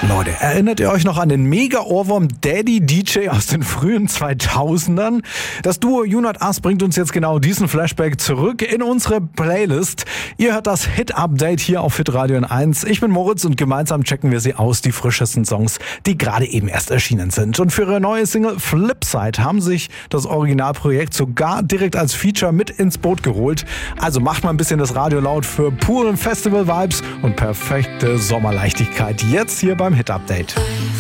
Leute, erinnert ihr euch noch an den Mega-Ohrwurm Daddy DJ aus den frühen 2000ern? Das Duo Junot As bringt uns jetzt genau diesen Flashback zurück in unsere Playlist. Ihr hört das Hit-Update hier auf Hitradio N1. Ich bin Moritz und gemeinsam checken wir sie aus, die frischesten Songs, die gerade eben erst erschienen sind. Und für ihre neue Single Flipside haben sich das Originalprojekt sogar direkt als Feature mit ins Boot geholt. Also macht mal ein bisschen das Radio laut für puren Festival-Vibes und perfekte Sommerleichtigkeit. Jetzt hier beim Hit-Update.